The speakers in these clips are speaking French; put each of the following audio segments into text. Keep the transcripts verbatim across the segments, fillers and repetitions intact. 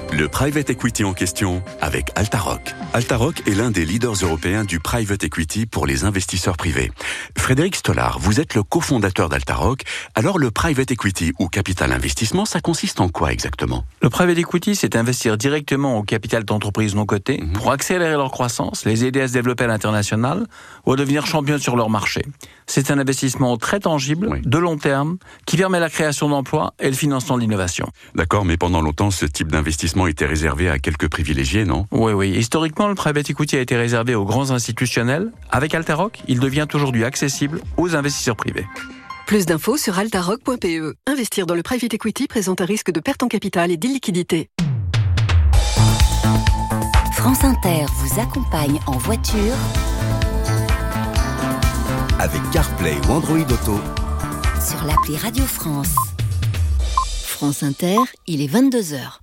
Le private equity en question avec Altaroc. Altaroc est l'un des leaders européens du private equity pour les investisseurs privés. Frédéric Stollard, vous êtes le cofondateur d'Altaroc. Alors le private equity ou capital investissement, ça consiste en quoi exactement ? Le private equity, c'est investir directement au capital d'entreprises non cotées mmh. pour accélérer leur croissance, les aider à se développer à l'international ou à devenir champions sur leur marché. C'est un investissement très tangible, oui. de long terme, qui permet la création d'emplois et le financement de l'innovation. D'accord, mais pendant longtemps, ce type d'investissement était réservé à quelques privilégiés, non ? Oui, oui. Historiquement, le private equity a été réservé aux grands institutionnels. Avec Altaroc, il devient aujourd'hui accessible aux investisseurs privés. Plus d'infos sur altaroc point p e. Investir dans le private equity présente un risque de perte en capital et d'illiquidité. France Inter vous accompagne en voiture avec CarPlay ou Android Auto sur l'appli Radio France. France Inter, il est vingt-deux heures.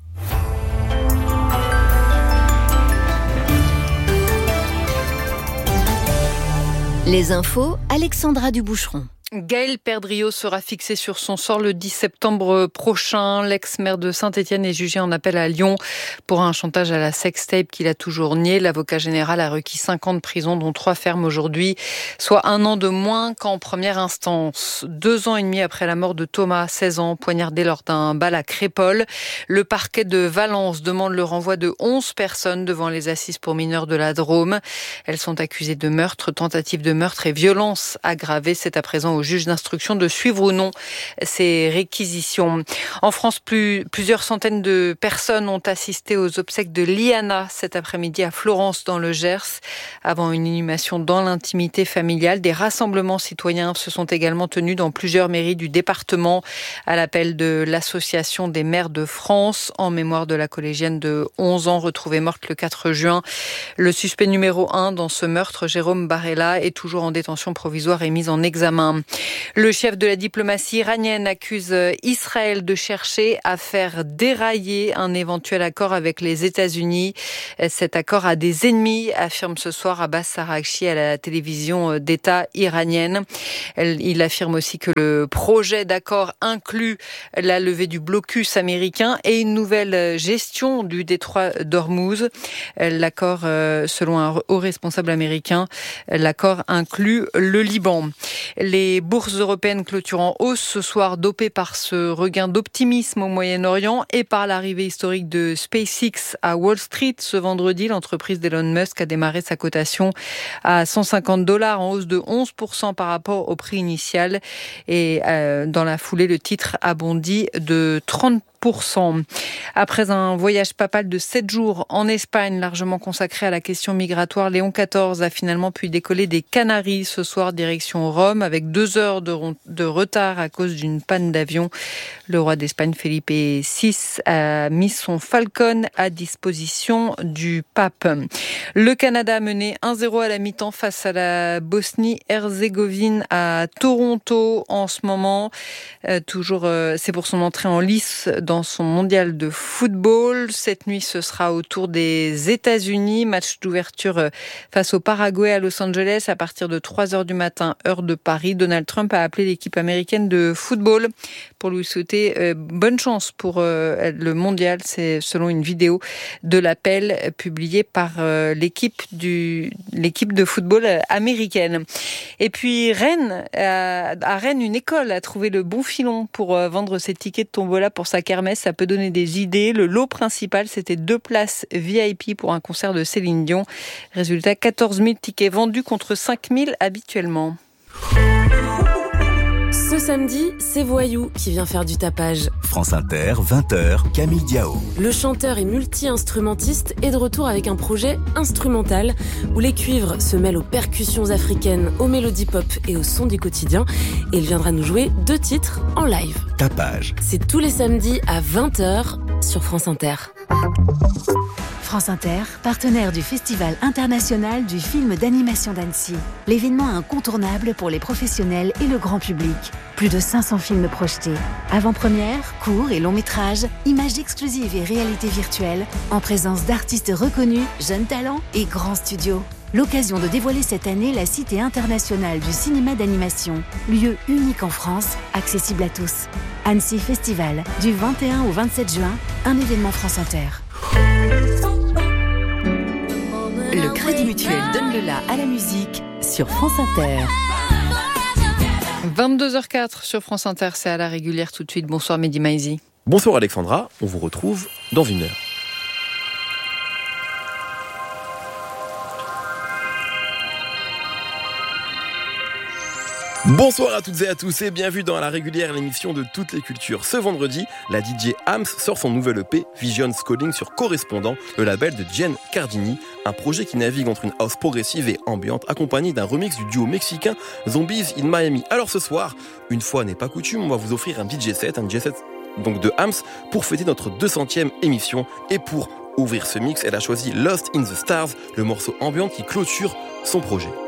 Les infos, Alexandra Duboucheron. Gaël Perdriau sera fixé sur son sort le dix septembre prochain. L'ex-maire de Saint-Étienne est jugé en appel à Lyon pour un chantage à la sextape qu'il a toujours nié. L'avocat général a requis cinq ans de prison, dont trois fermes aujourd'hui, soit un an de moins qu'en première instance. Deux ans et demi après la mort de Thomas, seize ans, poignardé lors d'un bal à Crépol, le parquet de Valence demande le renvoi de onze personnes devant les assises pour mineurs de la Drôme. Elles sont accusées de meurtre, tentative de meurtre et violence aggravée. C'est à présent au juge d'instruction de suivre ou non ces réquisitions. En France, plus, plusieurs centaines de personnes ont assisté aux obsèques de Liana cet après-midi à Florence dans le Gers. Avant une inhumation dans l'intimité familiale, des rassemblements citoyens se sont également tenus dans plusieurs mairies du département à l'appel de l'Association des maires de France en mémoire de la collégienne de onze ans retrouvée morte le quatre juin. Le suspect numéro un dans ce meurtre, Jérôme Barella, est toujours en détention provisoire et mis en examen. Le chef de la diplomatie iranienne accuse Israël de chercher à faire dérailler un éventuel accord avec les États-Unis. Cet accord a des ennemis, affirme ce soir Abbas Araghchi à la télévision d'État iranienne. Il affirme aussi que le projet d'accord inclut la levée du blocus américain et une nouvelle gestion du détroit d'Ormuz. L'accord, selon un haut responsable américain, l'accord inclut le Liban. Les bourses européennes clôturent en hausse ce soir, dopées par ce regain d'optimisme au Moyen-Orient et par l'arrivée historique de SpaceX à Wall Street ce vendredi. L'entreprise d'Elon Musk a démarré sa cotation à cent cinquante dollars, en hausse de onze pour cent par rapport au prix initial. Et euh, dans la foulée, le titre a bondi de trente pour cent. Après un voyage papal de sept jours en Espagne, largement consacré à la question migratoire, Léon quatorze a finalement pu décoller des Canaries ce soir, direction Rome, avec deux heures de, de retard à cause d'une panne d'avion. Le roi d'Espagne, Felipe six, a mis son Falcon à disposition du pape. Le Canada a mené un zéro à la mi-temps face à la Bosnie-Herzégovine à Toronto en ce moment. Euh, toujours, euh, c'est pour son entrée en lice dans son mondial de football. Cette nuit, ce sera au tour des États-Unis. Match d'ouverture face au Paraguay à Los Angeles à partir de trois heures du matin, heure de Paris. Donald Trump a appelé l'équipe américaine de football pour lui souhaiter euh, bonne chance pour euh, le mondial. C'est selon une vidéo de l'appel publiée par euh, l'équipe du l'équipe de football américaine. Et puis Rennes, à, à Rennes, une école a trouvé le bon filon pour euh, vendre ses tickets de tombola pour sa kermesse. Ça peut donner des idées. Le lot principal, c'était deux places V I P pour un concert de Céline Dion. Résultat, quatorze mille tickets vendus contre cinq mille habituellement. Ce samedi, c'est Voyou qui vient faire du tapage. France Inter, vingt heures, Camille Diao. Le chanteur et multi-instrumentiste est de retour avec un projet instrumental où les cuivres se mêlent aux percussions africaines, aux mélodies pop et aux sons du quotidien. Et il viendra nous jouer deux titres en live. Tapage. C'est tous les samedis à vingt heures sur France Inter. France Inter, partenaire du Festival international du film d'animation d'Annecy. L'événement incontournable pour les professionnels et le grand public. Plus de cinq cents films projetés. Avant-première, courts et longs métrages, images exclusives et réalité virtuelle, en présence d'artistes reconnus, jeunes talents et grands studios. L'occasion de dévoiler cette année la Cité internationale du cinéma d'animation, lieu unique en France, accessible à tous. Annecy Festival, du vingt et un au vingt-sept juin, un événement France Inter. Le Crédit Mutuel donne le la à la musique sur France Inter. vingt-deux heures quatre sur France Inter, c'est à la régulière tout de suite. Bonsoir Mehdi Maizi. Bonsoir Alexandra, on vous retrouve dans une heure. Bonsoir à toutes et à tous et bienvenue dans la régulière, l'émission de toutes les cultures. Ce vendredi, la D J Hams sort son nouvel E P Visions Calling sur Correspondant, le label de Jen Cardini, un projet qui navigue entre une house progressive et ambiante accompagné d'un remix du duo mexicain Zombies in Miami. Alors ce soir, une fois n'est pas coutume, on va vous offrir un D J set, un D J set donc de Hams pour fêter notre deux centième émission, et pour ouvrir ce mix, elle a choisi Lost in the Stars, le morceau ambiant qui clôture son projet.